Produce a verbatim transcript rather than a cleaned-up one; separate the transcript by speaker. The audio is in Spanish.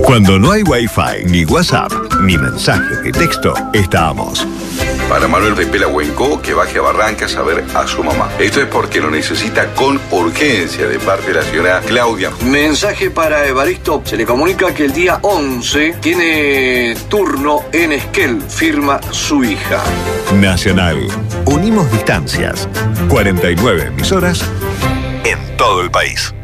Speaker 1: Cuando no hay Wi-Fi, ni WhatsApp, ni mensajes de texto, estamos.
Speaker 2: Para Manuel de Pelahuenco, que baje a Barrancas a ver a su mamá. Esto es porque lo necesita con urgencia de parte de la señora Claudia.
Speaker 3: Mensaje para Evaristo. Se le comunica que el día once tiene turno en Esquel. Firma su hija.
Speaker 1: Nacional. Unimos distancias. cuarenta y nueve emisoras en todo el país.